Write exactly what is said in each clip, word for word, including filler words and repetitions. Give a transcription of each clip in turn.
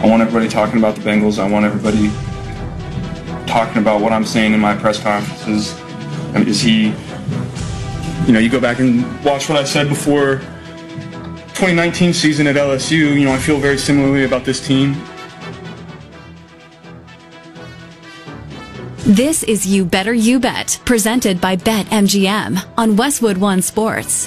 I want everybody talking about the Bengals. I want everybody talking about what I'm saying in my press conferences. And is he, you know, you go back and watch what I said before twenty nineteen season at L S U. You know, I feel very similarly about this team. This is You Better You Bet, presented by BetMGM on Westwood One Sports.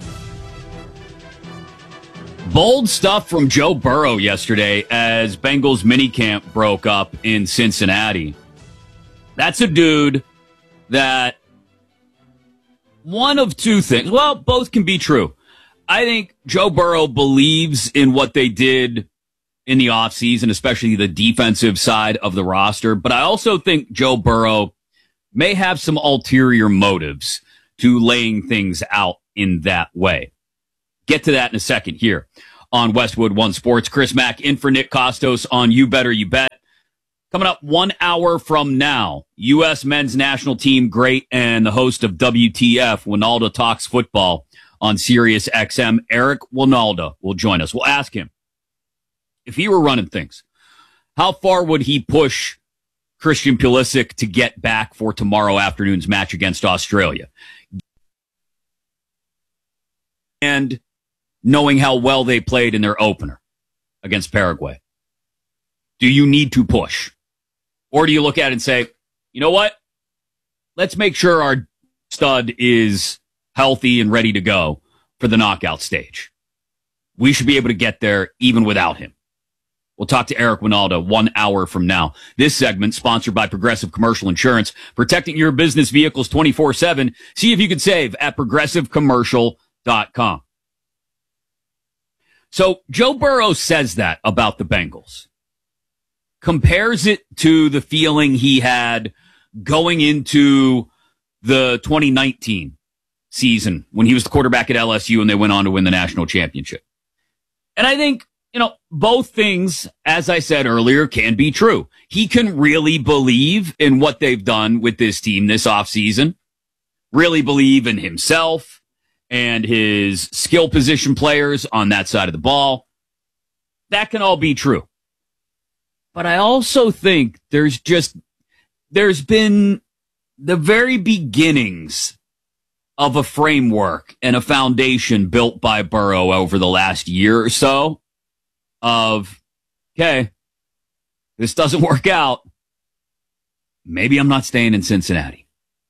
Bold stuff from Joe Burrow yesterday as Bengals minicamp broke up in Cincinnati. That's a dude that one of two things, well, both can be true. I think Joe Burrow believes in what they did in the offseason, especially the defensive side of the roster. But I also think Joe Burrow may have some ulterior motives to laying things out in that way. Get to that in a second here on Westwood One Sports. Chris Mack in for Nick Costos on You Better You Bet. Coming up one hour from now, U S men's national team great and the host of W T F, Wynalda Talks Football on Sirius X M. Eric Wynalda will join us. We'll ask him, if he were running things, how far would he push Christian Pulisic to get back for tomorrow afternoon's match against Australia? And knowing how well they played in their opener against Paraguay, do you need to push? Or do you look at it and say, you know what? Let's make sure our stud is healthy and ready to go for the knockout stage. We should be able to get there even without him. We'll talk to Eric Wynalda one hour from now. This segment sponsored by Progressive Commercial Insurance, protecting your business vehicles twenty-four seven. See if you can save at progressive commercial dot com. So Joe Burrow says that about the Bengals. Compares it to the feeling he had going into the twenty nineteen season when he was the quarterback at L S U and they went on to win the national championship. And I think, you know, both things, as I said earlier, can be true. He can really believe in what they've done with this team this offseason, really believe in himself and his skill position players on that side of the ball. That can all be true. But I also think there's just, there's been the very beginnings of a framework and a foundation built by Burrow over the last year or so of, okay, this doesn't work out. Maybe I'm not staying in Cincinnati.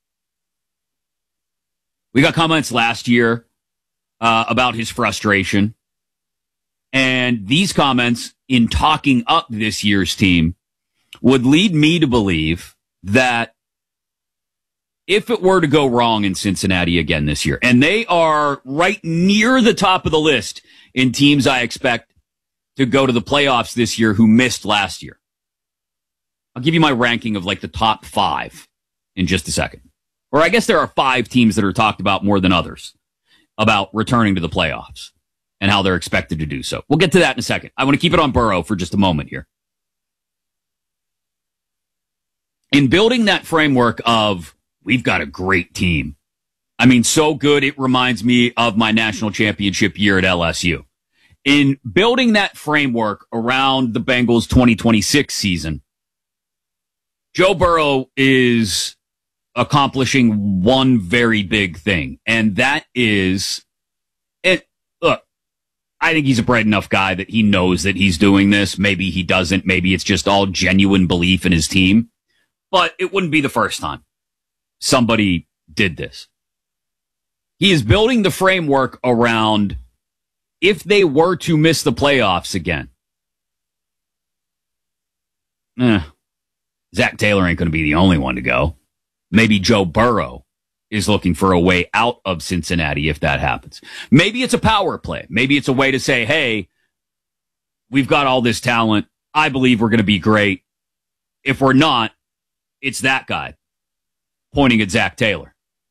We got comments last year uh, about his frustration. And these comments in talking up this year's team would lead me to believe that if it were to go wrong in Cincinnati again this year, and they are right near the top of the list in teams I expect to go to the playoffs this year who missed last year. I'll give you my ranking of like the top five in just a second. Or I guess there are five teams that are talked about more than others about returning to the playoffs and how they're expected to do so. We'll get to that in a second. I want to keep it on Burrow for just a moment here. In building that framework of, we've got a great team. I mean, so good, it reminds me of my national championship year at L S U. In building that framework around the Bengals twenty twenty-six season, Joe Burrow is accomplishing one very big thing, and that is, it. Look, I think he's a bright enough guy that he knows that he's doing this. Maybe he doesn't. Maybe it's just all genuine belief in his team. But it wouldn't be the first time somebody did this. He is building the framework around if they were to miss the playoffs again. Eh, Zach Taylor ain't going to be the only one to go. Maybe Joe Burrow is looking for a way out of Cincinnati if that happens. Maybe it's a power play. Maybe it's a way to say, hey, we've got all this talent. I believe we're going to be great. If we're not, it's that guy, pointing at Zach Taylor.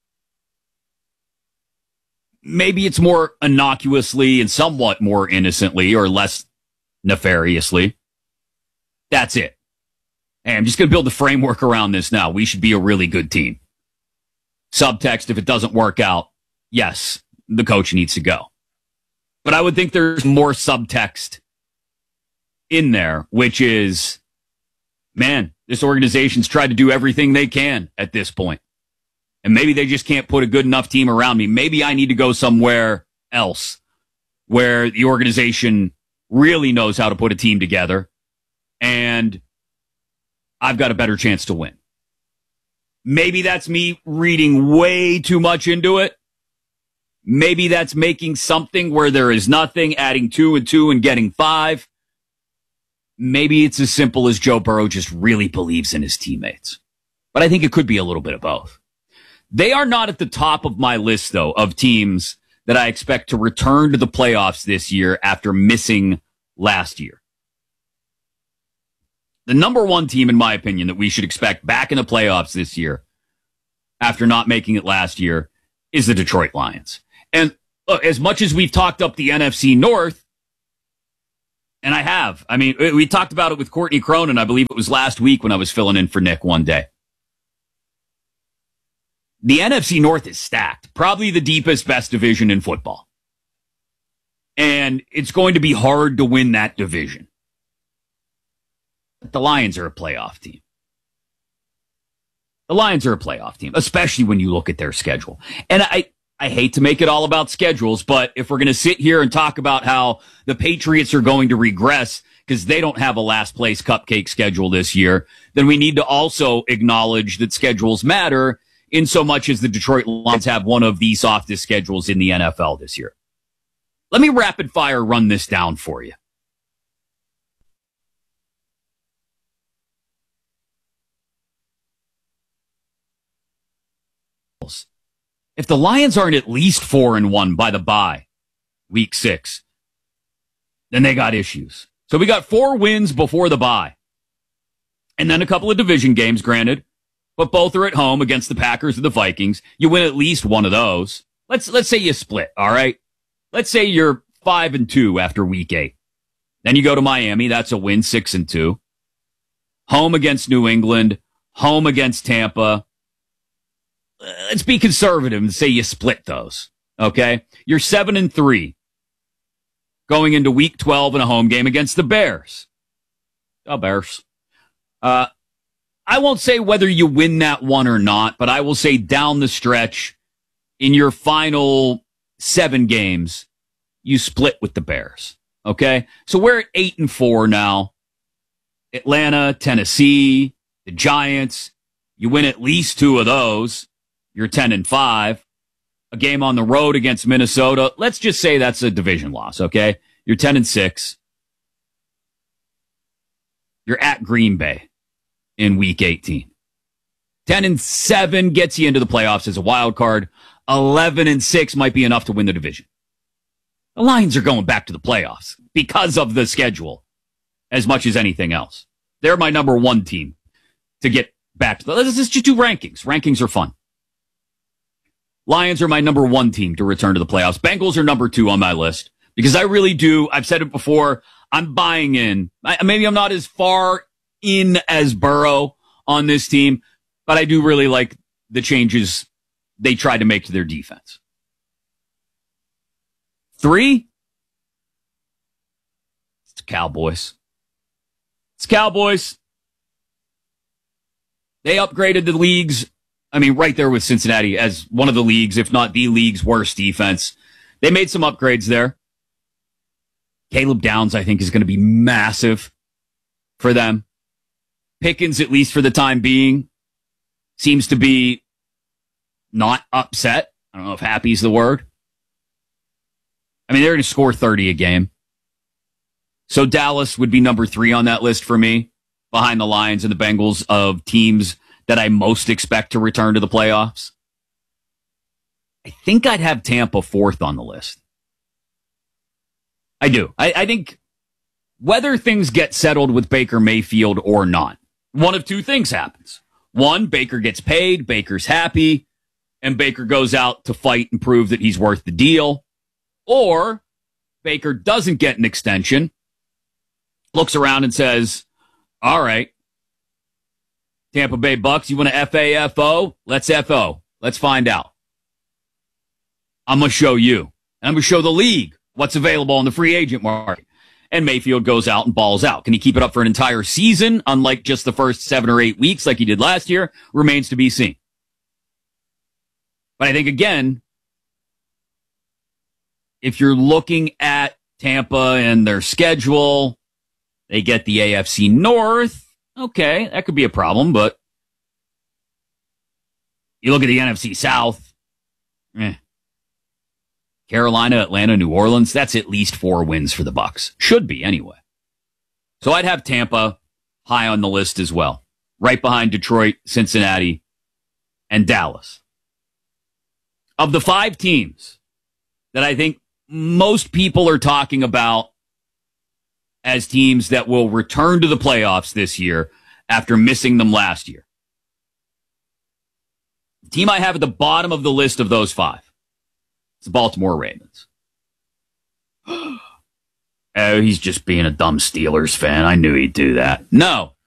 Maybe it's more innocuously and somewhat more innocently or less nefariously. That's it. Hey, I'm just going to build the framework around this now. We should be a really good team. Subtext, if it doesn't work out, yes, the coach needs to go. But I would think there's more subtext in there, which is, man, this organization's tried to do everything they can at this point. And maybe they just can't put a good enough team around me. Maybe I need to go somewhere else where the organization really knows how to put a team together and I've got a better chance to win. Maybe that's me reading way too much into it. Maybe that's making something where there is nothing, adding two and two and getting five. Maybe it's as simple as Joe Burrow just really believes in his teammates. But I think it could be a little bit of both. They are not at the top of my list, though, of teams that I expect to return to the playoffs this year after missing last year. The number one team, in my opinion, that we should expect back in the playoffs this year after not making it last year is the Detroit Lions. And look, as much as we've talked up the N F C North, and I have, I mean, we talked about it with Courtney Cronin, I believe it was last week when I was filling in for Nick one day. The N F C North is stacked, probably the deepest, best division in football. And it's going to be hard to win that division. But the Lions are a playoff team. The Lions are a playoff team, especially when you look at their schedule. And I, I hate to make it all about schedules, but if we're going to sit here and talk about how the Patriots are going to regress because they don't have a last place cupcake schedule this year, then we need to also acknowledge that schedules matter in so much as the Detroit Lions have one of the softest schedules in the N F L this year. Let me rapid fire run this down for you. If the Lions aren't at least four and one by the bye, week six, then they got issues. So we got four wins before the bye. And then a couple of division games, granted, but both are at home against the Packers and the Vikings. You win at least one of those. Let's, let's say you split, all right? Let's say you're five and two after week eight. Then you go to Miami. That's a win, six and two. Home against New England, home against Tampa. Let's be conservative and say you split those. Okay. You're seven and three going into week twelve in a home game against the Bears. Oh, Bears. Uh, I won't say whether you win that one or not, but I will say down the stretch in your final seven games, you split with the Bears. Okay. So we're at eight and four now. Atlanta, Tennessee, the Giants. You win at least two of those. You're ten and five. A game on the road against Minnesota. Let's just say that's a division loss, okay? You're ten and six. You're at Green Bay in week eighteen. ten and seven gets you into the playoffs as a wild card. eleven and six might be enough to win the division. The Lions are going back to the playoffs because of the schedule as much as anything else. They're my number one team to get back to the, let's just do rankings. Rankings are fun. Lions are my number one team to return to the playoffs. Bengals are number two on my list because I really do. I've said it before. I'm buying in. I, maybe I'm not as far in as Burrow on this team, but I do really like the changes they tried to make to their defense. Three. It's Cowboys. It's Cowboys. They upgraded the league's, I mean, right there with Cincinnati as one of the leagues, if not the league's worst defense. They made some upgrades there. Caleb Downs, I think, is going to be massive for them. Pickens, at least for the time being, seems to be not upset. I don't know if happy is the word. I mean, they're going to score thirty a game. So Dallas would be number three on that list for me, behind the Lions and the Bengals of teams that I most expect to return to the playoffs. I think I'd have Tampa fourth on the list. I do. I, I think whether things get settled with Baker Mayfield or not, one of two things happens. One, Baker gets paid, Baker's happy, and Baker goes out to fight and prove that he's worth the deal. Or Baker doesn't get an extension, looks around and says, all right, Tampa Bay Bucks, you want to F A F O? Let's F O. Let's find out. I'm going to show you. And I'm going to show the league what's available on the free agent market. and Mayfield goes out and balls out. Can he keep it up for an entire season, unlike just the first seven or eight weeks like he did last year? Remains to be seen. But I think, again, if you're looking at Tampa and their schedule, they get the A F C North. Okay, that could be a problem, but you look at the N F C South, eh. Carolina, Atlanta, New Orleans, that's at least four wins for the Bucs. Should be, anyway. So I'd have Tampa high on the list as well, right behind Detroit, Cincinnati, and Dallas. Of the five teams that I think most people are talking about as teams that will return to the playoffs this year after missing them last year, the team I have at the bottom of the list of those five, it's the Baltimore Ravens. Oh, he's just being a dumb Steelers fan. I knew he'd do that. No.